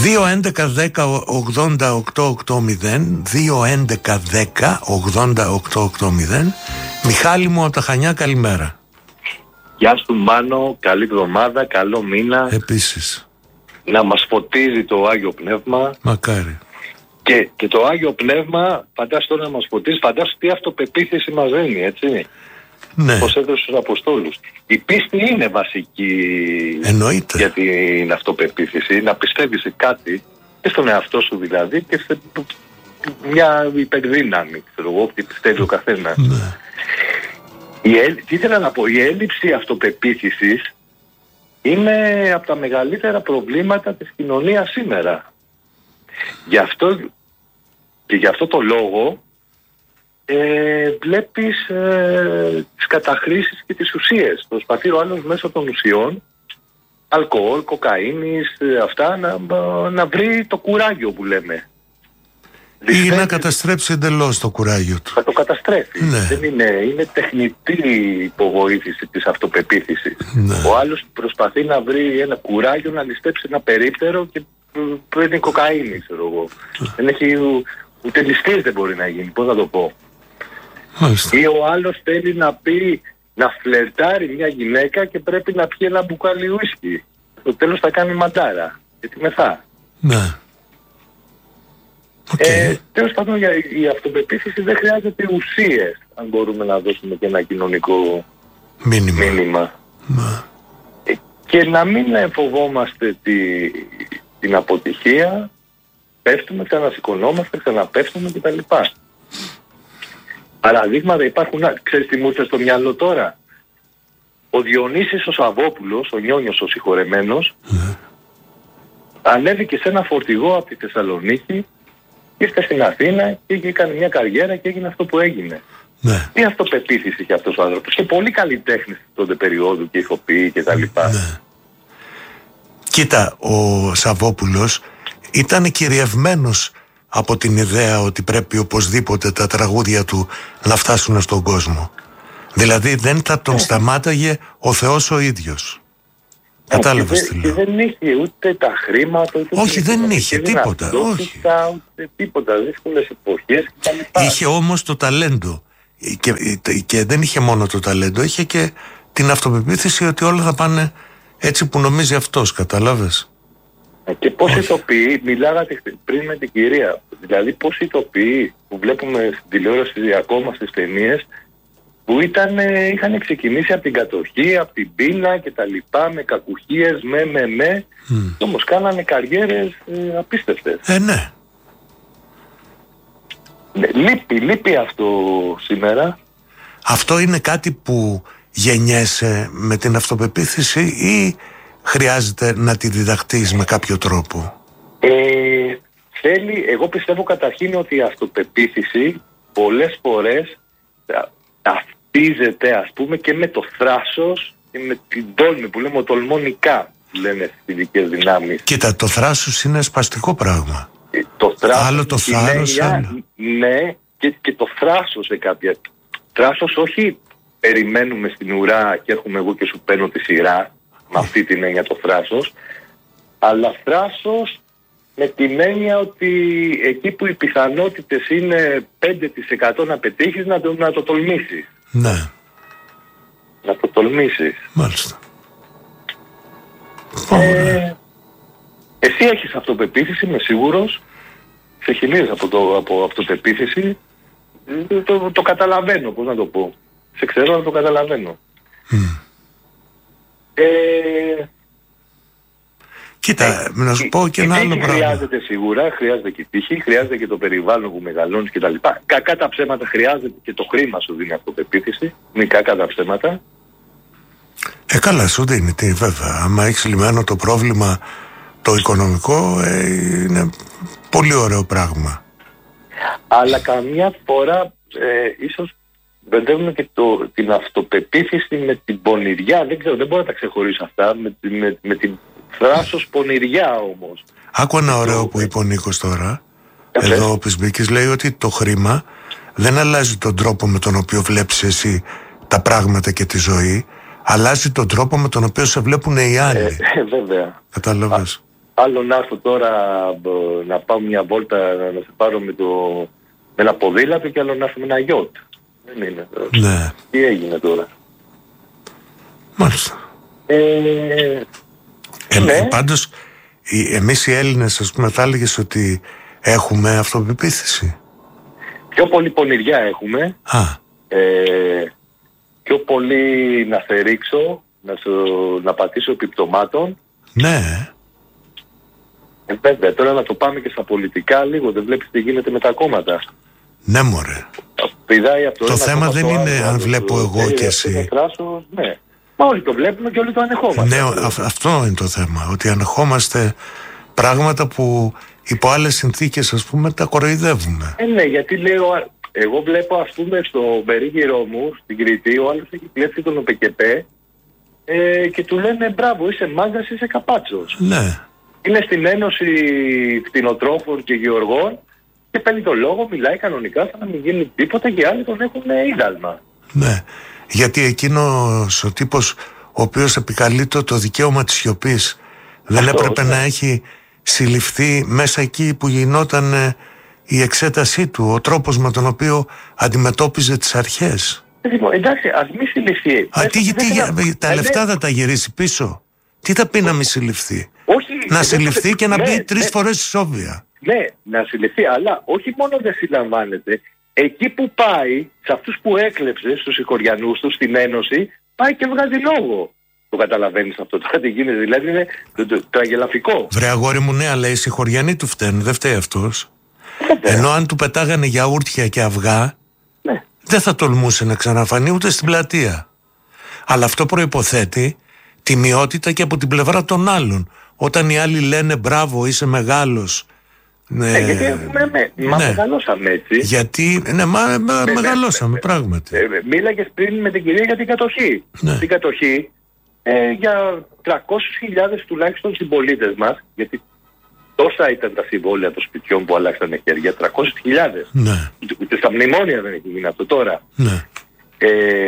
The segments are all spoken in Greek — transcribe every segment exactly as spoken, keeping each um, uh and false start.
δύο έντεκα δέκα ογδόντα οκτώ ογδόντα δύο έντεκα δέκα ογδόντα οκτώ ογδόντα. Μιχάλη μου από τα Χανιά, καλημέρα. Γεια σου Μάνο, καλή εβδομάδα, καλό μήνα. Επίσης. Να μας φωτίζει το Άγιο Πνεύμα. Μακάρι. Και, και το Άγιο Πνεύμα, φαντάσου τώρα να μας φωτίζει, φαντάσου τι αυτοπεποίθηση μας δίνει, έτσι. Ναι. Πώς έδωσε στους Αποστόλους. Η πίστη είναι βασική. Εννοείται. Για την αυτοπεποίθηση, να πιστεύεις σε κάτι, και στον εαυτό σου δηλαδή, και σε μια υπερδύναμη, ξέρω εγώ, τι πιστεύει ο καθένας. Ναι. Η έλλ... Τι ήθελα να πω, η έλλειψη αυτοπεποίθησης είναι από τα μεγαλύτερα προβλήματα της κοινωνίας σήμερα. Γι' αυτό και γι' αυτό το λόγο ε, βλέπεις ε, τις καταχρήσεις και τις ουσίες. Προσπαθεί ο άλλος μέσω των ουσιών, αλκοόλ, κοκαίνης, αυτά, να, να βρει το κουράγιο που λέμε. Ή Δυστές, να καταστρέψει εντελώς το κουράγιο του. Θα το καταστρέφει. Ναι. Δεν είναι, είναι τεχνητή υποβοήθηση της αυτοπεποίθησης. Ναι. Ο άλλος προσπαθεί να βρει ένα κουράγιο να ληστέψει ένα περίπτερο και παίρνει κοκαίνη, ξέρω εγώ. Δεν έχει, ούτε ληστής δεν μπορεί να γίνει, πώς να το πω. Μάλιστα. Ή ο άλλος θέλει να πει, να φλερτάρει μια γυναίκα και πρέπει να πιει ένα μπουκάλι ουίσκι. Στο τέλος θα κάνει μαντάρα. Γιατί μεθά. Ναι. Okay. Ε, τέλος πάντων, η αυτοπεποίθηση δεν χρειάζεται ουσίες, αν μπορούμε να δώσουμε και ένα κοινωνικό μήνυμα. μήνυμα. Ναι. Ε, και να μην φοβόμαστε τη, την αποτυχία, πέφτουμε, ξανασηκωνόμαστε, ξαναπέφτουμε κτλ. Παραδείγματα υπάρχουν. Ξέρεις τι μου ήρθε στο μυαλό τώρα? Ο Διονύσης ο Σαββόπουλος, ο Νιόνιος ο συγχωρεμένος, Ναι. ανέβηκε σε ένα φορτηγό από τη Θεσσαλονίκη, ήρθε στην Αθήνα και έκανε μια καριέρα και έγινε αυτό που έγινε. Ναι. Τι αυτοπεποίθηση είχε αυτός ο άνθρωπος. Και πολύ καλλιτέχνης τότε περίοδου και ηθοποιοί και τα λοιπά. Ναι. Κοίτα, ο Σαββόπουλος ήταν κυριευμένος από την ιδέα ότι πρέπει οπωσδήποτε τα τραγούδια του να φτάσουν στον κόσμο. Δηλαδή δεν θα τον σταμάταγε ο Θεός ο ίδιος. Κατάλαβες τι λέω? Και δεν είχε ούτε τα χρήματα, ούτε όχι, δεν είχε τίποτα. Όχι. Ούτε τίποτα, δύσκολες εποχές κτλ. Είχε όμως το ταλέντο. Και, και δεν είχε μόνο το ταλέντο, είχε και την αυτοπεποίθηση ότι όλα θα πάνε έτσι που νομίζει αυτός. Κατάλαβες? Και πώς ηθοποιοί, μιλάγατε πριν με την κυρία, δηλαδή πώς ηθοποιοί που βλέπουμε στην τηλεόραση ακόμα στις ταινίες, που ήταν, είχαν ξεκινήσει από την κατοχή, από την πείνα και τα λοιπά, με κακουχίες, με, με, με, mm. και όμως κάνανε καριέρες ε, απίστευτες. Ε, ναι. ναι. Λείπει, λείπει αυτό σήμερα. Αυτό είναι κάτι που γεννιέσαι με την αυτοπεποίθηση ή χρειάζεται να τη διδαχτείς με κάποιο τρόπο? Ε, θέλει, εγώ πιστεύω καταρχήν ότι η αυτοπεποίθηση πολλές φορές ταυτίζεται, ας πούμε, και με το θράσος και με την τόλμη που λέμε, ο τολμονικά που λένε στις ειδικές δυνάμεις. Κοίτα, το θράσος είναι σπαστικό πράγμα. Ε, το θράσος, άλλο το θάρρος, άλλο. Ναι, και, και το θράσος σε κάποια. Θράσος όχι περιμένουμε στην ουρά και έρχομαι εγώ και σου παίρνω τη σειρά, με αυτή την έννοια το θράσος, αλλά θράσος με την έννοια ότι εκεί που οι πιθανότητες είναι πέντε τοις εκατό να πετύχεις, να το, να το τολμήσεις. Ναι. Να το τολμήσεις. Μάλιστα. Ε, εσύ έχεις αυτοπεποίθηση, είμαι σίγουρος. Σε χιλίες από, το, από αυτοπεποίθηση. Το, το, το καταλαβαίνω, πώς να το πω. Σε ξέρω, αλλά το καταλαβαίνω. Mm. Ε, Κοίτα, ε, να σου πω και ένα άλλο πράγμα. Χρειάζεται σίγουρα, χρειάζεται και τύχη, χρειάζεται και το περιβάλλον που μεγαλώνεις και τα λοιπά. Κακά τα ψέματα, χρειάζεται και το χρήμα σου δίνει αυτοπεποίθηση. Μη κακά τα ψέματα. Ε, καλά, σου δίνει, τι, βέβαια. Άμα έχεις λυμμένο το πρόβλημα το οικονομικό, ε, είναι πολύ ωραίο πράγμα. Αλλά καμιά φορά ε, ίσως μπερδεύουμε και το, την αυτοπεποίθηση με την πονηριά. Δεν ξέρω, δεν μπορώ να τα ξεχωρίσω αυτά. Με, με, με την θράσος πονηριά όμως. Άκου ένα ωραίο το... που είπε ο Νίκος τώρα. Okay. Εδώ ο Πισμπίκης λέει ότι το χρήμα δεν αλλάζει τον τρόπο με τον οποίο βλέπεις εσύ τα πράγματα και τη ζωή. Αλλάζει τον τρόπο με τον οποίο σε βλέπουν οι άλλοι. Ε, ε, βέβαια. Κατάλαβες. Άλλο να έρθω τώρα να πάω μια βόλτα να σε πάρω με, το, με ένα ποδήλατο και άλλο να έρθω με ένα γιότ. Δεν είναι τώρα. Ναι. Τι έγινε τώρα. Μάλιστα. Ε, ε, ναι. Πάντως, οι, εμείς οι Έλληνες, ας πούμε, θα έλεγες ότι έχουμε αυτοπεποίθηση. Πιο πολύ πονηριά έχουμε. Α. Ε, πιο πολύ να σε ρίξω, να, σου, να πατήσω επιπτωμάτων. Ναι. Ε, βέβαια, τώρα να το πάμε και στα πολιτικά λίγο, δεν βλέπεις τι γίνεται με τα κόμματα. Ναι, μωρέ. Πηδάει από το το θέμα δεν είναι άλλο, αν βλέπω εγώ ε, και εσύ. Κράσος, ναι. Μα όλοι το βλέπουμε και όλοι το ανεχόμαστε. Ναι, α, αυτό είναι το θέμα. Ότι ανεχόμαστε πράγματα που υπό άλλες συνθήκες, ας πούμε, τα κοροϊδεύουμε. Ε, ναι, γιατί λέω, εγώ βλέπω, ας πούμε, στο περίγυρό μου, στην Κρήτη, ο άλλος έχει κλέψει τον ΟΠΕΚΕΠΕ ε, και του λένε μπράβο, είσαι μάγκας, είσαι καπάτσος. Ναι. Είναι στην Ένωση Κτηνοτρόφων και Γεωργών και παίρνει το λόγο, μιλάει κανονικά, σαν να μην γίνει τίποτα και άλλοι τον έχουν ίδαλμα. Ναι. Γιατί εκείνος ο τύπος ο οποίος επικαλείται το δικαίωμα της σιωπής δεν Αυτό, έπρεπε ναι. να έχει συλληφθεί μέσα εκεί που γινόταν ε, η εξέτασή του, ο τρόπος με τον οποίο αντιμετώπιζε τις αρχές. Εντάξει, ας μη συλληφθεί. Α, τι, τι, τι, τα ε, λεφτά θα τα γυρίσει πίσω. Τι θα πει να μη συλληφθεί. Όχι, να ε, συλληφθεί και να ναι, μπει τρεις ναι. φορές στη Σόβια. Ναι, να συλληφθεί, αλλά όχι μόνο δεν συλλαμβάνεται. Εκεί που πάει, σε αυτούς που έκλεψε, στους συγχωριανούς του, στην Ένωση, πάει και βγάζει λόγο. Το καταλαβαίνεις αυτό τώρα τι γίνεται, δηλαδή είναι το, το, το, το αγελαφικό. Βρε αγόρι μου, ναι, αλλά οι συγχωριανοί του φταίνουν, δεν φταίει αυτός. Ε, Ενώ αν του πετάγανε γιαούρτια και αυγά, ναι. δεν θα τολμούσε να ξαναφανεί ούτε στην πλατεία. Αλλά αυτό προϋποθέτει τιμιότητα και από την πλευρά των άλλων. Όταν οι άλλοι λένε μπράβο, είσαι μεγάλος. Ναι, ε, γιατί έχουμε, με, μα ναι. μεγαλώσαμε έτσι. Γιατί, ναι, μα, μα, με, μεγαλώσαμε με, πράγματι. Ε, μίλαγες πριν με την κυρία για την κατοχή. Ναι. Την κατοχή ε, για τριακόσιες χιλιάδες τουλάχιστον συμπολίτες μας, γιατί τόσα ήταν τα συμβόλαια των σπιτιών που αλλάξανε χέρια, τριακόσιες χιλιάδες. Ναι. Ούτε στα μνημόνια δεν έχει γίνει αυτό τώρα. Ναι. Ε,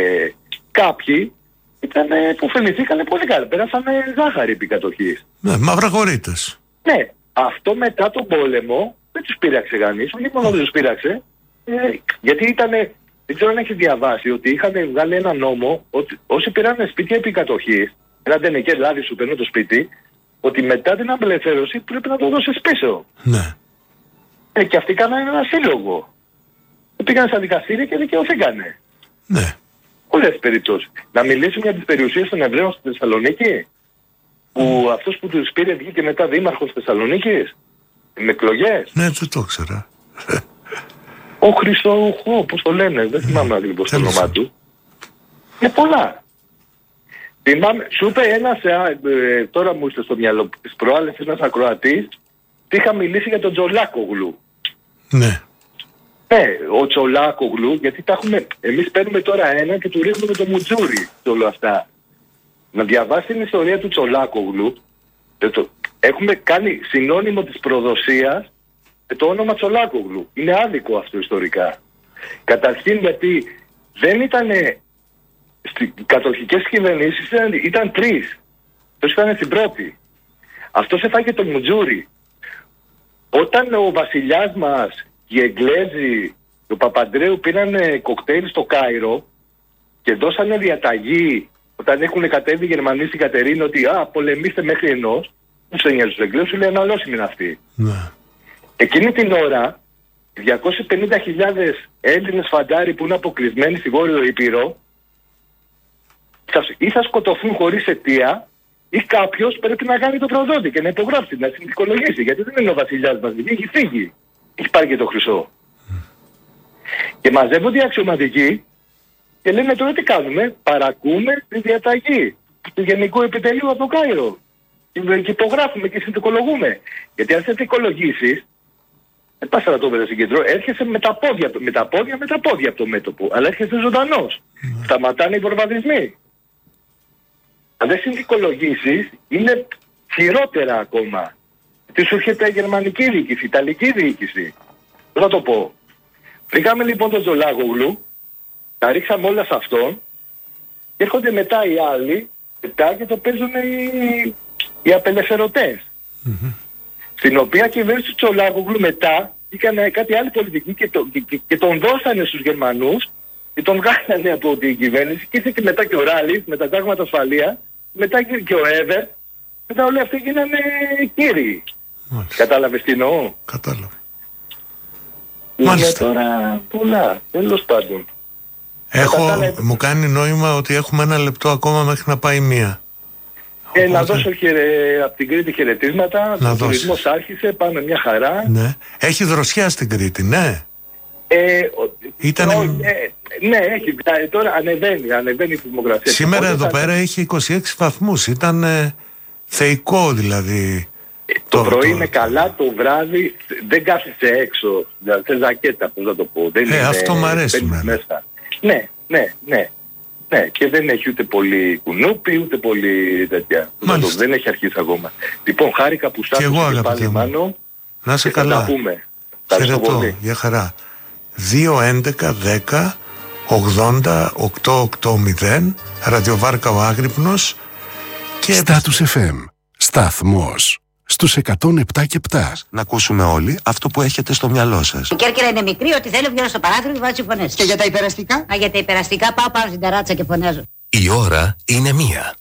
κάποιοι ήταν που φαινηθήκανε πολύ καλά. Πέρασανε ζάχαρη επί κατοχής. Ναι, μαυραγορείτες. Ναι, αυτό μετά τον πόλεμο δεν τους πείραξε κανείς, όχι μόνο δεν τους πείραξε, ε, γιατί ήταν, δεν ξέρω αν έχει διαβάσει, ότι είχαν βγάλει ένα νόμο ότι όσοι πήραν σπίτια επί κατοχής, ένα τενεκέ λάδι σου παίρνω το σπίτι, ότι μετά την απελευθέρωση πρέπει να το δώσεις πίσω. Ναι. Ε, και αυτοί κάνανε ένα σύλλογο. Πήγαν στα δικαστήρια και δικαιωθήκανε. Ναι. Όλες τις περιπτώσεις. Να μιλήσουμε για τις περιουσίες των Εβραίων στη Θεσσαλονίκη, που mm. αυτός που τους πήρε βγήκε μετά δήμαρχος Θεσσαλονίκης, με εκλογές. Ναι, δεν το ήξερα. Ο Χρυσοχώ, πώς το λένε, δεν θυμάμαι ακριβώς το όνομά του. Είναι πολλά. Θυμάμαι, σου είπε ένας, ε, τώρα μου είστε στο μυαλό, τις προάλλες ένας ακροατής, τι είχα μιλήσει για τον Τζολάκογλου. Ναι. Ναι, ο Τσολάκογλου, γιατί τα έχουμε, εμείς παίρνουμε τώρα ένα και του ρίχνουμε το μουτζούρι και όλα αυτά. Να διαβάσει την ιστορία του Τσολάκογλου, το, έχουμε κάνει συνώνυμο της προδοσίας με το όνομα Τσολάκογλου. Είναι άδικο αυτό ιστορικά. Καταρχήν γιατί δεν ήταν, στις κατοχικές κυβερνήσεις ήταν, ήταν τρεις. Αυτός ήταν στην πρώτη. Αυτός έφαγε το μουτζούρι. Όταν ο βασιλιάς μας, οι Εγγλέζοι, ο Παπαντρέου πήραν κοκτέιλ στο Κάιρο και δώσανε διαταγή όταν έχουν κατέβει οι Γερμανοί στην Κατερίνη ότι α, πολεμήστε μέχρι ενός, τους ένιωσε τους Εγγλέζους, λέει αναλώσιμοι είναι αυτοί. Ναι. Εκείνη την ώρα, διακόσιες πενήντα χιλιάδες Έλληνες φαντάροι που είναι αποκλεισμένοι στη Βόρειο Ήπειρο, ή θα σκοτωθούν χωρίς αιτία, ή κάποιος πρέπει να κάνει το προδότη και να υπογράψει, να συνδικολογήσει, γιατί δεν είναι ο βασιλιάς μας, έχει φύγει. Έχει πάρει και το χρυσό. Mm. Και μαζεύονται οι αξιωματικοί και λένε τώρα τι κάνουμε, παρακούμε τη διαταγή του Γενικού Επιτελείου από το Κάιρο. Και υπογράφουμε και συνδικολογούμε. Γιατί αν συνδικολογήσεις, δεν πας στρατόπεδα στην κεντρό, έρχεσαι με τα πόδια, με τα πόδια, με τα πόδια από το μέτωπο. Αλλά έρχεσαι ζωντανός. Mm. Σταματάνε οι προβαδισμοί. Αν δεν συνδικολογήσεις, είναι χειρότερα ακόμα. Τι σου έρχεται η γερμανική διοίκηση, η ιταλική διοίκηση. Δεν θα το πω. Βρήκαμε λοιπόν τον Τζολάκογλου, τα ρίξαμε όλα σε αυτόν και έρχονται μετά οι άλλοι, μετά και το παίζουν οι, οι απελευθερωτές. Mm-hmm. Στην οποία κυβέρνηση του Τσολάκογλου μετά έκανε κάτι άλλη πολιτική και, το, και, και τον δώσανε στους Γερμανούς και τον βγάλανε από την κυβέρνηση και ήρθε και μετά και ο Ράλης με τα τάγματα ασφαλεία, μετά και ο Εύερ, μετά όλοι αυτοί γίνανε κύριοι. Μάλιστα. Κατάλαβες τι εννοώ? Κατάλαβε. Είναι τώρα πολλά, τέλος πάντων. Έχω, Κατάλαβε. Μου κάνει νόημα ότι έχουμε ένα λεπτό ακόμα μέχρι να πάει μία. Ε, Οπότε... Να δώσω χαιρε... από την Κρήτη χαιρετίσματα. Ο τουρισμός άρχισε, πάμε μια χαρά. Ναι. Έχει δροσιά στην Κρήτη, ναι. Ε, Ήτανε... ο, ε, ναι, έχει. Τώρα ανεβαίνει, ανεβαίνει η θερμοκρασία. Σήμερα εδώ θα... πέρα έχει είκοσι έξι βαθμούς. Ήταν ε, θεϊκό δηλαδή. Ε, το, το πρωί το... είναι καλά, το βράδυ δεν κάθεσαι έξω. Δηλαδή, σε ζακέτα, πώς να το πω. Δεν ε, είναι, αυτό μου αρέσει. Μέσα. Ναι, ναι, ναι. Ναι, και δεν έχει ούτε πολύ κουνούπι, ούτε πολύ τέτοια. Μάλιστα. Δεν έχει αρχίσει ακόμα. Λοιπόν, χάρηκα που σ' άκουσα και πάλι Μάνο. Να σε καλά. Θα τα πούμε. Χαιρετώ, για χαρά. δύο έντεκα δέκα ογδόντα οκτώ ογδόντα ραδιοβάρκα ο Άγρυπνος και... Στάτους εφ εμ, σταθμός στους εκατόν επτά και επτά. Να ακούσουμε όλοι αυτό που έχετε στο μυαλό σας. Η Κέρκυρα είναι μικρή, ότι θέλω βγαίνω στο παράθυρο και βάζω φωνές. Και για τα υπεραστικά? Α, για τα υπεραστικά πάω πάω στην ταράτσα και φωνάζω. Η ώρα είναι μία.